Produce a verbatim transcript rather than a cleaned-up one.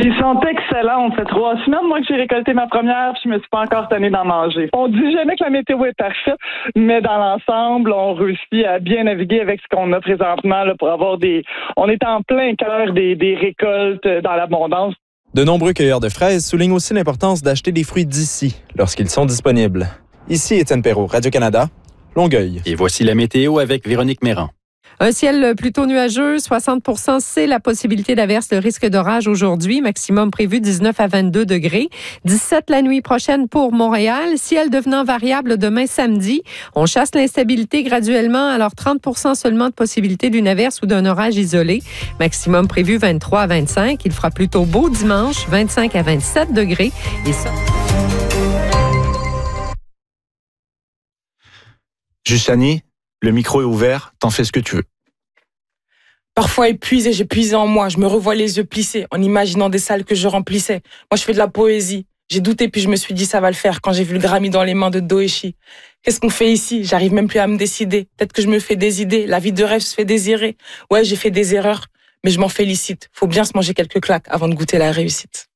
Ils sont excellents. Ça fait trois semaines, moi, que j'ai récolté ma première, puis je me suis pas encore tannée d'en manger. On dit jamais que la météo est parfaite, mais dans l'ensemble, on réussit à bien naviguer avec ce qu'on a présentement là, pour avoir des... On est en plein cœur des, des récoltes dans l'abondance. De nombreux cueilleurs de fraises soulignent aussi l'importance d'acheter des fruits d'ici, lorsqu'ils sont disponibles. Ici Étienne Perrault, Radio-Canada, Longueuil. Et voici la météo avec Véronique Méran. Un ciel plutôt nuageux, soixante pour cent, c'est la possibilité d'averse, le risque d'orage aujourd'hui. Maximum prévu dix-neuf à vingt-deux degrés. dix-sept la nuit prochaine pour Montréal. Ciel devenant variable demain samedi. On chasse l'instabilité graduellement, alors trente pour cent seulement de possibilité d'une averse ou d'un orage isolé. Maximum prévu vingt-trois à vingt-cinq. Il fera plutôt beau dimanche, vingt-cinq à vingt-sept degrés. Et ça... Justani, le micro est ouvert, t'en fais ce que tu veux. Parfois épuisée, j'ai puisé en moi. Je me revois les yeux plissés en imaginant des salles que je remplissais. Moi, je fais de la poésie. J'ai douté puis je me suis dit ça va le faire quand j'ai vu le Grammy dans les mains de Doeshi. Qu'est-ce qu'on fait ici? J'arrive même plus à me décider. Peut-être que je me fais des idées. La vie de rêve se fait désirer. Ouais, j'ai fait des erreurs, mais je m'en félicite. Faut bien se manger quelques claques avant de goûter la réussite.